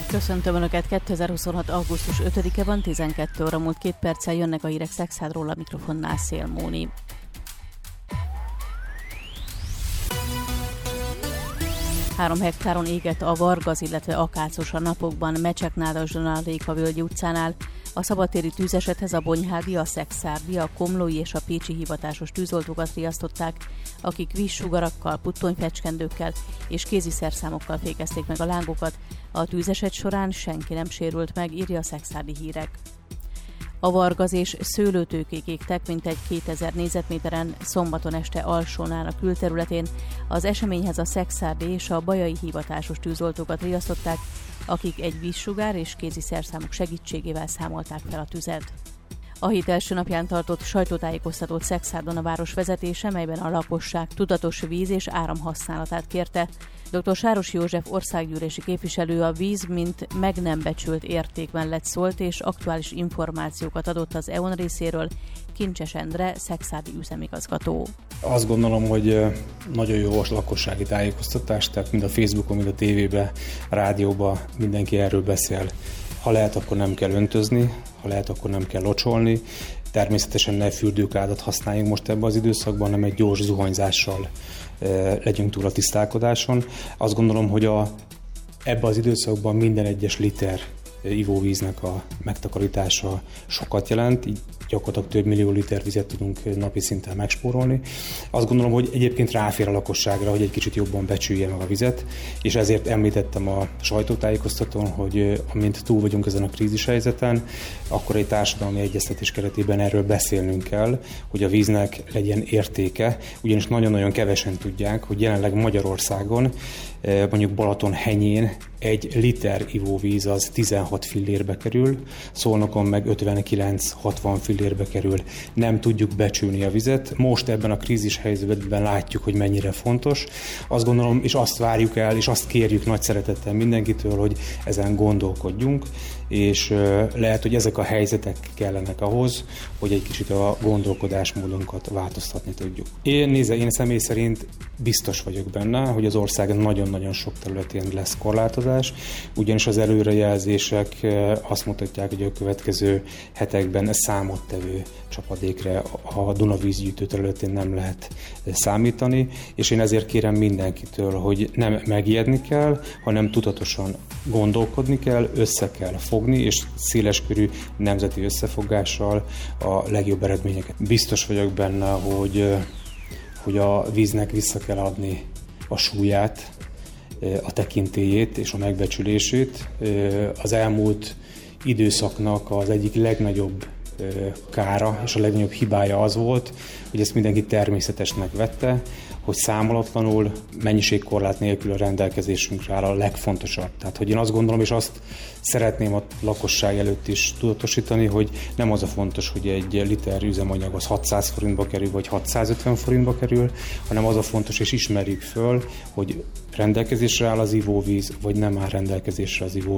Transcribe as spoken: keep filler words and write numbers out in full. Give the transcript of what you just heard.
Köszöntöm Önöket, kétezer-huszonhat. augusztus ötödike van, tizenkét óra múlt két perccel jönnek a hírek Szekszádról, a mikrofonnál Szél Móni. Három hektáron égett a Vargaz, illetve Akácos a napokban Mecseknádas a Rékavölgyi utcánál. A szabadtéri tűzesethez a bonyhádi, a szekszárdi, a komlói és a pécsi hivatásos tűzoltókat riasztották, akik vízsugarakkal, puttonyfecskendőkkel és kézi szerszámokkal fékezték meg a lángokat. A tűzeset során senki nem sérült meg, írja a Szekszárdi Hírek. A Vargaz és szőlőtőkék égtek mintegy kétezer négyzetméteren szombaton este Alsónál a külterületén. Az eseményhez a szekszárdi és a bajai hivatásos tűzoltókat riasztották, akik egy vízsugár és kézi szerszámok segítségével számolták fel a tüzet. A hét első napján tartott sajtótájékoztatót Szekszárdon a város vezetése, melyben a lakosság tudatos víz és áram használatát kérte. dr. Sáros József országgyűlési képviselő a víz, mint meg nem becsült érték mellett szólt, és aktuális információkat adott az é o en részéről. Kincses Endre, szekszárdi üzemigazgató. Azt gondolom, hogy nagyon jó a lakossági tájékoztatás, tehát mind a Facebookon, mind a tévében, a rádióban mindenki erről beszél. Ha lehet, akkor nem kell öntözni, ha lehet, akkor nem kell locsolni. Természetesen ne fürdőkádat használjunk most ebben az időszakban, hanem egy gyors zuhanyzással e, legyünk túl a tisztálkodáson. Azt gondolom, hogy a, ebben az időszakban minden egyes liter ivóvíznek a megtakarítása sokat jelent, így gyakorlatilag több millió liter vizet tudunk napi szinten megspórolni. Azt gondolom, hogy egyébként ráfér a lakosságra, hogy egy kicsit jobban becsülje meg a vizet, és ezért említettem a sajtótájékoztatón, hogy amint túl vagyunk ezen a krízis helyzeten, akkor egy társadalmi egyeztetés keretében erről beszélnünk kell, hogy a víznek legyen értéke, ugyanis nagyon-nagyon kevesen tudják, hogy jelenleg Magyarországon, mondjuk Balatonhenyén egy liter ivóvíz az tizenhat fillérbe kerül, Szolnokon meg ötvenkilenc-hatvan fillérbe kerül. Nem tudjuk becsülni a vizet. Most ebben a krízis helyzetben látjuk, hogy mennyire fontos. Azt gondolom, és azt várjuk el, és azt kérjük nagy szeretettel mindenkitől, hogy ezen gondolkodjunk, és lehet, hogy ezek a helyzetek kellenek ahhoz, hogy egy kicsit a gondolkodásmódunkat változtatni tudjuk. Én nézze, én személy szerint biztos vagyok benne, hogy az ország nagyon-nagyon sok területén lesz korlátozás, ugyanis az előrejelzések azt mutatják, hogy a következő hetekben számottevő csapadékra a Dunavízgyűjtő területén nem lehet számítani, és én ezért kérem mindenkitől, hogy nem megijedni kell, hanem tudatosan gondolkodni kell, össze kell fogni, és széleskörű nemzeti összefogással a legjobb eredményeket. Biztos vagyok benne, hogy, hogy a víznek vissza kell adni a súlyát, a tekintélyét és a megbecsülését. Az elmúlt időszaknak az egyik legnagyobb kára és a legnagyobb hibája az volt, hogy ezt mindenki természetesnek vette, hogy számolatlanul, mennyiségkorlát nélkül a rendelkezésünkre áll a legfontosabb. Tehát, hogy én azt gondolom, és azt szeretném a lakosság előtt is tudatosítani, hogy nem az a fontos, hogy egy liter üzemanyag az hatszáz forintba kerül, vagy hatszázötven forintba kerül, hanem az a fontos, és ismerjük föl, hogy rendelkezésre áll az ivóvíz, vagy nem áll rendelkezésre az ivóvíz.